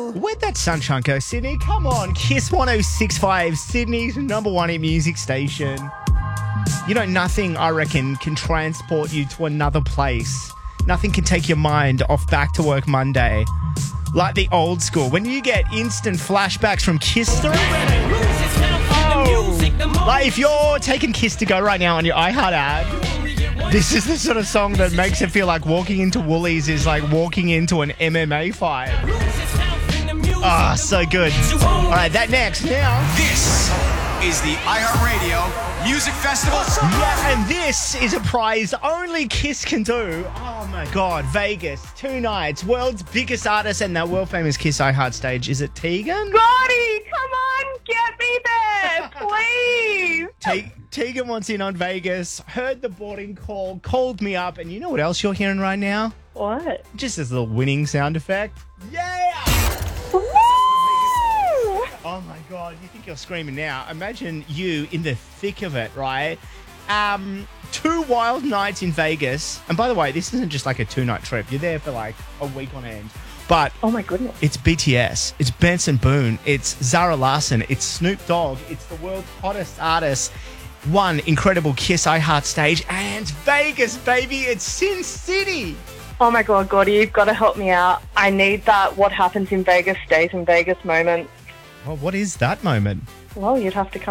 Where'd that sunshine go, Sydney? Come on, Kiss 106.5, Sydney's number one hit music station. You know, nothing, I reckon, can transport you to another place. Nothing can take your mind off Back to Work Monday. Like the old school. When you get instant flashbacks from Kiss like if you're taking Kiss to go right now on your iHeart app, this is the sort of song that makes it feel like walking into Woolies is like walking into an MMA fight. Ah, so good. All right, that next now. This is the iHeartRadio Music Festival. Yeah, and this is a prize only Kiss can do. Oh my God, Vegas, 2 nights, world's biggest artist and that world famous Kiss iHeart stage. Is it Tegan? Scotty, come on, get me there, please. Tegan wants in on Vegas, heard the boarding call, called me up, and you know what else you're hearing right now? What? Just this little winning sound effect. Yeah! Woo! Oh my God, you think you're screaming now. Imagine you in the thick of it, right? 2 wild nights in Vegas. And by the way, this isn't just like a 2-night trip. You're there for like a week on end. But Oh my goodness. it's BTS, it's Benson Boone, it's Zara Larsson, it's Snoop Dogg, it's the world's hottest artist. One incredible Kiss iHeart stage, and Vegas, baby, it's Sin City. Oh my God, Gordy, you've got to help me out. I need that what happens in Vegas stays in Vegas moment. Well, what is that moment? Well, you'd have to come